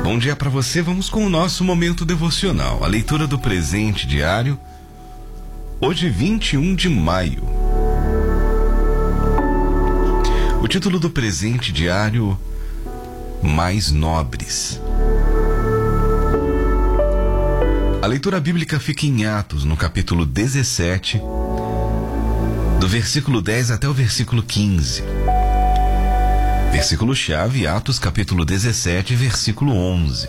Bom dia para você, vamos com o nosso momento devocional, a leitura do presente diário, hoje 21 de maio. O título do presente diário, Mais Nobres. A leitura bíblica fica em Atos, no capítulo 17, do versículo 10 até o versículo 15. Versículo-chave, Atos capítulo 17, versículo 11.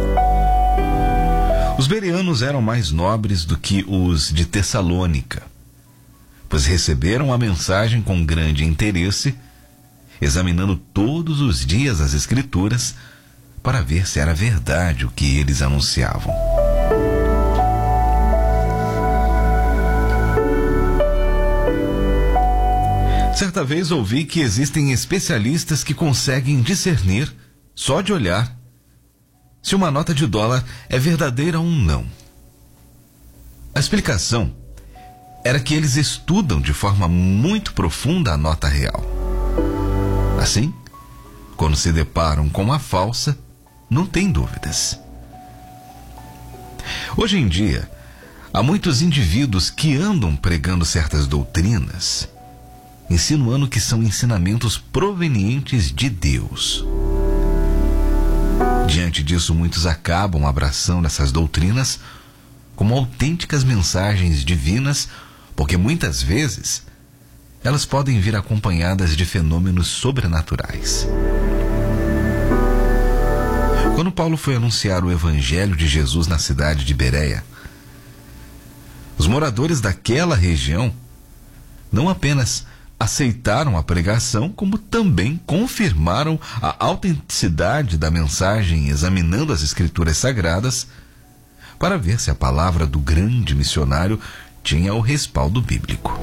Os bereanos eram mais nobres do que os de Tessalônica, pois receberam a mensagem com grande interesse, examinando todos os dias as Escrituras para ver se era verdade o que eles anunciavam. Certa vez ouvi que existem especialistas que conseguem discernir, só de olhar, se uma nota de dólar é verdadeira ou não. A explicação era que eles estudam de forma muito profunda a nota real. Assim, quando se deparam com a falsa, não tem dúvidas. Hoje em dia, há muitos indivíduos que andam pregando certas doutrinas, insinuando que são ensinamentos provenientes de Deus. Diante disso, muitos acabam abraçando essas doutrinas como autênticas mensagens divinas, porque muitas vezes elas podem vir acompanhadas de fenômenos sobrenaturais. Quando Paulo foi anunciar o Evangelho de Jesus na cidade de Bereia, os moradores daquela região não apenas aceitaram a pregação, como também confirmaram a autenticidade da mensagem, examinando as Escrituras Sagradas para ver se a palavra do grande missionário tinha o respaldo bíblico.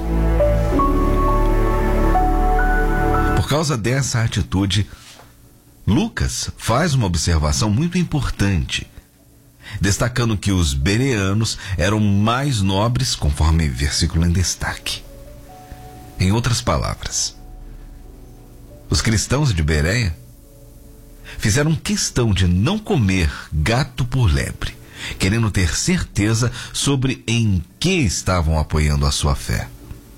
Por causa dessa atitude, Lucas faz uma observação muito importante, destacando que os bereanos eram mais nobres, conforme versículo em destaque. Em outras palavras, os cristãos de Bereia fizeram questão de não comer gato por lebre, querendo ter certeza sobre em que estavam apoiando a sua fé.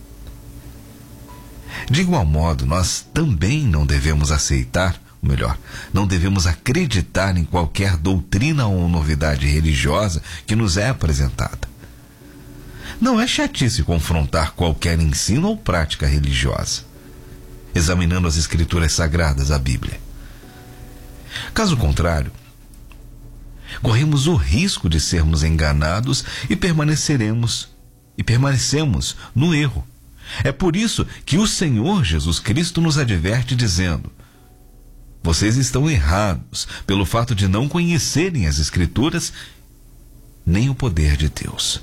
De igual modo, nós também não devemos aceitar, ou melhor, não devemos acreditar em qualquer doutrina ou novidade religiosa que nos é apresentada. Não é chatice confrontar qualquer ensino ou prática religiosa, examinando as Escrituras Sagradas, a Bíblia. Caso contrário, corremos o risco de sermos enganados e permanecemos no erro. É por isso que o Senhor Jesus Cristo nos adverte dizendo: vocês estão errados pelo fato de não conhecerem as Escrituras nem o poder de Deus.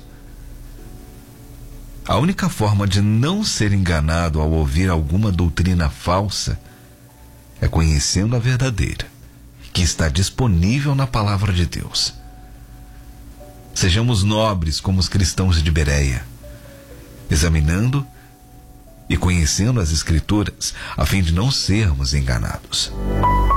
A única forma de não ser enganado ao ouvir alguma doutrina falsa é conhecendo a verdadeira, que está disponível na palavra de Deus. Sejamos nobres como os cristãos de Bereia, examinando e conhecendo as Escrituras, a fim de não sermos enganados.